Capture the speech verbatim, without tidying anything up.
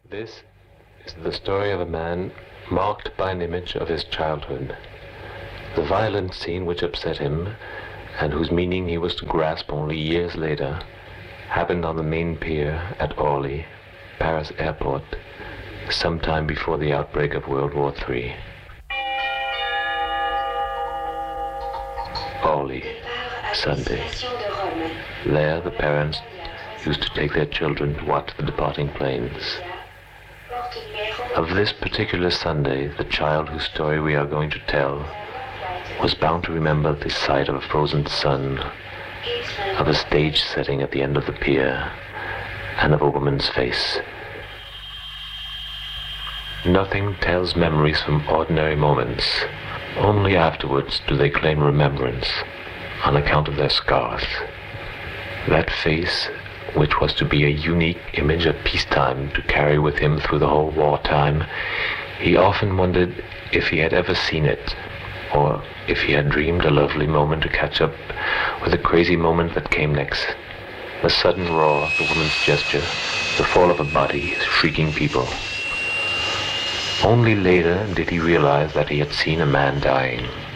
This is the story of a man marked by an image of his childhood. The violent scene which upset him, and whose meaning he was to grasp only years later, happened on the main pier at Orly, Paris airport, sometime before the outbreak of World War Three. Orly, Sunday. There the parents used to take their children to watch the departing planes. Of this particular Sunday, the child whose story we are going to tell was bound to remember the sight of a frozen sun, of a stage setting at the end of the pier, and of a woman's face. Nothing tells memories from ordinary moments. Only afterwards do they claim remembrance, on account of their scars. That face, which was to be a unique image of peacetime to carry with him through the whole wartime, he often wondered if he had ever seen it, or if he had dreamed a lovely moment to catch up with the crazy moment that came next. The sudden roar of the woman's gesture, the fall of a body, shrieking people. Only later did he realize that he had seen a man dying.